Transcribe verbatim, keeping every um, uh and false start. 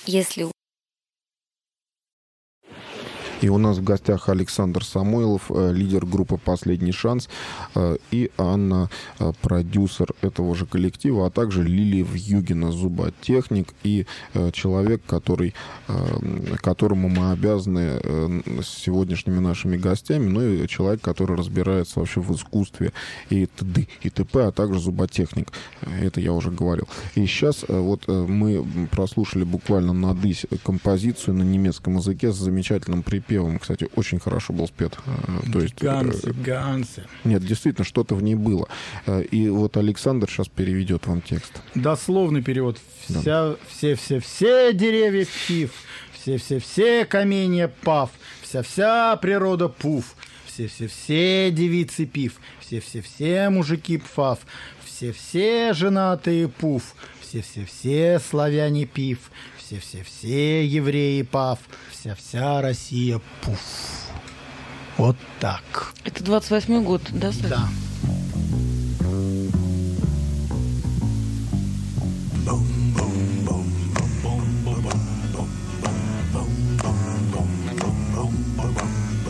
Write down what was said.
если... И у нас в гостях Александр Самойлов, лидер группы «Последний шанс», и Анна, продюсер этого же коллектива, а также Лилия Вьюгина, зуботехник и человек, который, которому мы обязаны сегодняшними нашими гостями, ну и человек, который разбирается вообще в искусстве и т.д. и т.п., а также зуботехник. Это я уже говорил. И сейчас вот мы прослушали буквально на дысь композицию на немецком языке с замечательным припевом. Кстати, очень хорошо был спет. То есть, Гансы, гансы. Нет, действительно, что-то в ней было. И вот Александр сейчас переведет вам текст. Дословный перевод. Вся, Да. Все-все-все деревья пив, все-все-все каменья пав, вся-вся природа пуф, все-все-все девицы пив, все-все-все мужики пфав, все-все женатые пуф, все-все-все славяне пив, все-все-все евреи пав, вся-вся Россия пуф. Вот так. Это двадцать восьмой год, да, Саша? Да.